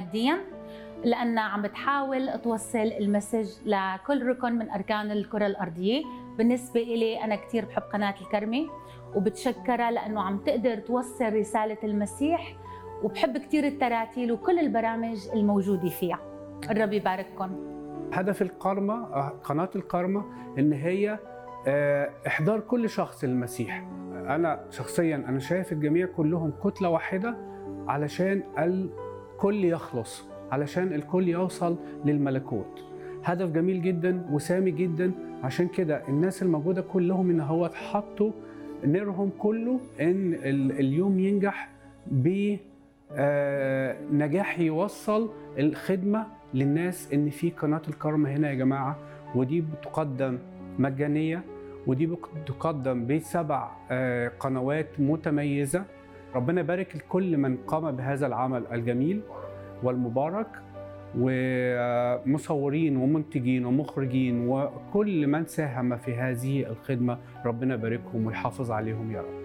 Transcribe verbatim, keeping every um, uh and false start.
مادياً، لأن عم بتحاول توصل المسج لكل ركن من أركان الكرة الأرضية. بالنسبة إلي أنا كتير بحب قناة الكرمة وبتشكرها لأنه عم تقدر توصل رسالة المسيح، وبحب كتير التراتيل وكل البرامج الموجودة فيها. الرب يبارككم. هدف الكارما، قناة الكارما، إن هي إحضار كل شخص للمسيح. أنا شخصياً أنا شايف الجميع كلهم كتلة واحدة علشان الكل يخلص، علشان الكل يوصل للملكوت. هدف جميل جدا وسامي جدا. عشان كده الناس الموجودة كلهم إن هو حطوا نيرهم كله إن اليوم ينجح بنجاح يوصل الخدمة للناس. إن في قناة الكارما هنا يا جماعة، ودي بتقدم مجانية، ودي بتقدم بسبع قنوات متميزة. ربنا يبارك لكل من قام بهذا العمل الجميل والمبارك، ومصورين ومنتجين ومخرجين وكل من ساهم في هذه الخدمة. ربنا يباركهم ويحافظ عليهم يا رب.